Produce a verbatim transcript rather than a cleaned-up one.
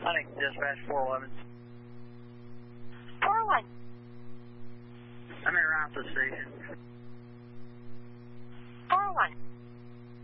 I think dispatch four eleven. four one. I'm in around the station.